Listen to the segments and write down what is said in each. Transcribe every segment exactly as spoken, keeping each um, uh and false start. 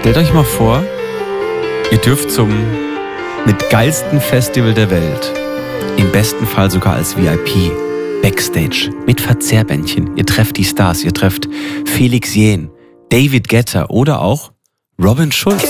Stellt euch mal vor, ihr dürft zum mit geilsten Festival der Welt, im besten Fall sogar als V I P, Backstage, mit Verzehrbändchen. Ihr trefft die Stars, ihr trefft Felix Jähn, David Guetta oder auch Robin Schulz.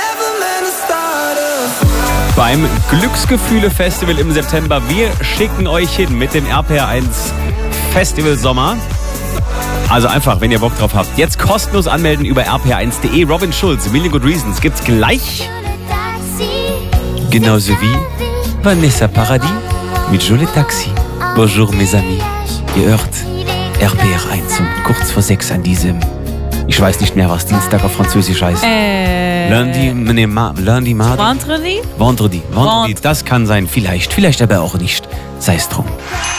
Beim Glücksgefühle-Festival im September. Wir schicken euch hin mit dem R P R eins Festival Sommer. Also einfach, wenn ihr Bock drauf habt. Jetzt kostenlos anmelden über r p r eins punkt de. Robin Schulz, Million Good Reasons gibt's gleich. Genauso wie Vanessa Paradis mit Jolie Taxi. Bonjour mes amis. Ihr hört R P R eins um kurz vor sechs an diesem, ich weiß nicht mehr, was Dienstag auf Französisch heißt. Äh, Lundi, ne, ma, Lundi, Mardi. Vendredi? Vendredi. Vendredi, das kann sein, vielleicht. Vielleicht aber auch nicht. Sei es drum.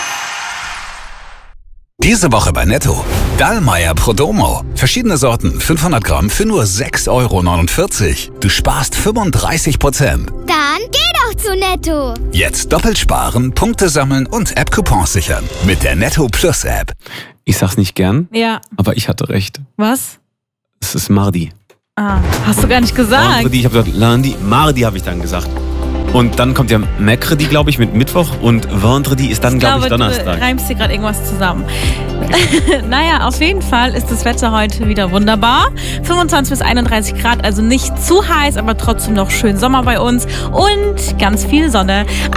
Diese Woche bei Netto. Dallmayr Prodomo. Verschiedene Sorten, fünfhundert Gramm für nur sechs Euro neunundvierzig. Du sparst fünfunddreißig Prozent. Dann geh doch zu Netto. Jetzt doppelt sparen, Punkte sammeln und App-Coupons sichern. Mit der Netto Plus App. Ich sag's nicht gern, Ja. aber ich hatte recht. Was? Es ist Mardi. Ah, hast du gar nicht gesagt. Vendredi, ich habe gesagt Lundi, Mardi habe ich dann gesagt. Und dann kommt ja Mercredi, glaube ich, mit Mittwoch und Vendredi ist dann, glaube ich, Donnerstag. Du reimst dir gerade irgendwas zusammen. Naja, auf jeden Fall ist das Wetter heute wieder wunderbar. fünfundzwanzig bis einunddreißig Grad, also nicht zu heiß, aber trotzdem noch schön Sommer bei uns und ganz viel Sonne.